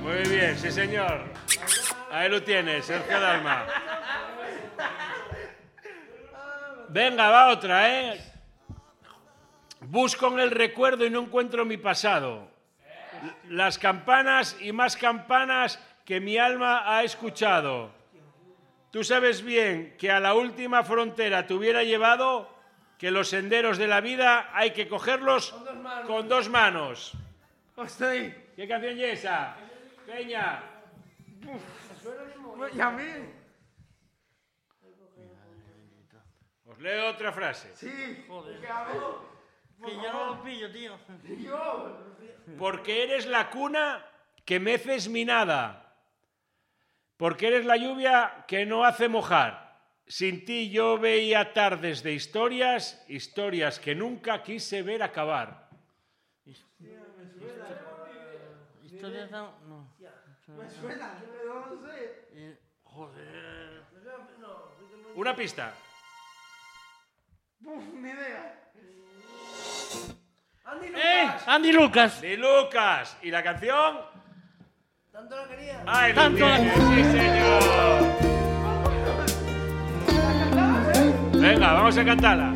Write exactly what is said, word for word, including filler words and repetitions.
Muy bien, sí señor. Ahí lo tienes, Sergio Dalma. Venga, va otra, ¿eh? Busco en el recuerdo y no encuentro mi pasado. Las campanas y más campanas que mi alma ha escuchado. Tú sabes bien que a la última frontera te hubiera llevado, que los senderos de la vida hay que cogerlos con dos manos. Con dos manos. Hostia. ¿Qué canción es esa? Peña. ¿Y a mí? Os leo otra frase. Sí. Joder. ¿Qué hago? Que yo no lo pillo, tío. Yo. Porque eres la cuna que meces mi nada. Porque eres la lluvia que no hace mojar. Sin ti yo veía tardes de historias, historias que nunca quise ver acabar. Historias no... no. Me suena, pero no sé. Eh, joder. Una pista. Uf, ni idea. Andy ¡Eh! Lucas. Andy Lucas. De Lucas. ¿Y la canción? Tanto la quería. ¡Ay, lo Tanto la- tienes! ¡Sí, señor! Venga, vamos a cantarla.